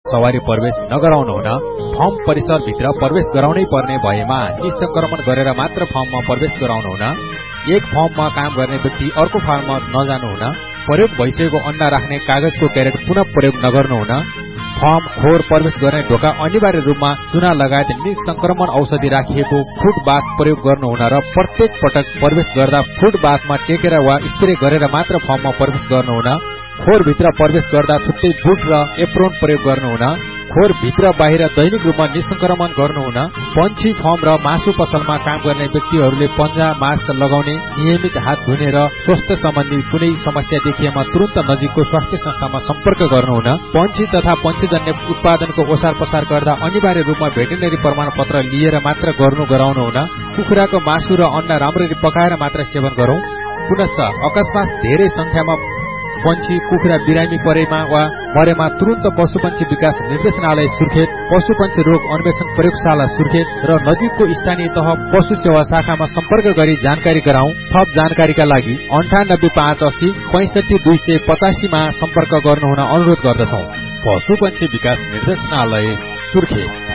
सवारी प्रवेश नगराउनु हुन फर्म परिसर भित्र प्रवेश गराउनै पर्ने भएमा निसंक्रमण गरेर मात्र फर्ममा प्रवेश गराउनु हुन, एक फर्ममा काम गर्ने व्यक्ति अर्को फर्ममा नजानु हुन, प्रयोग भइसकेको अन्डा राख्ने कागजको क्यारेट पुनः प्रयोग नगर्नु हुन, फर्म खोर प्रवेश गर्ने ढोका अनिवार्य रूपमा चुना लगायत निसंक्रमण औषधि राखिएको फुट बाथ प्रयोग गर्नु हुन र प्रत्येक पटक प्रवेश गर्दा फुट बाथमा टेकेर वा स्प्रे गरेर मात्र फर्ममा प्रवेश गर्नु हुन, खोर भित्र प्रवेश गर्दा छुट्टै बुट र एप्रोन प्रयोग गर्नु हुन, खोर भित्र बाहिर दैनिक रूपमा निसंक्रमण गर्नु हुन, पन्छी फर्म र मासु पसलमा काम गर्ने व्यक्तिहरूले पन्जा मास्क लगाउने, नियमित हात धुने र स्वास्थ्य सम्बन्धी कुनै समस्या देखिएमा तुरन्त नजिकको स्वास्थ्य संस्थामा सम्पर्क गर्नु हुन, पन्छी तथा पन्छीजन्य उत्पादनको ओसार पसार गर्दा अनिवार्य रूपमा भेटेरिनरी प्रमाणपत्र लिएर मात्र गराउनु हुन, कुखुराको मासु र अण्डा राम्ररी पकाएर मात्र सेवन गरौं। पुनश्च अकस्मात धेरै संख्यामा पन्छी कुखुरा बिरामी परेमा वा मरेमा तुरन्त पशुपन्छी विकास निर्देशनालय सुर्खेत, पशुपन्छी रोग अन्वेषण प्रयोगशाला सुर्खेत र नजिकको स्थानीय तह पशु सेवा शाखामा सम्पर्क गरी जानकारी गराउँ। थप जानकारीका लागि 985880 65285 मा सम्पर्क गर्नुहुन अनुरोध गर्दछौं। पशुपन्छी विकास निर्देशनालय सुर्खेत।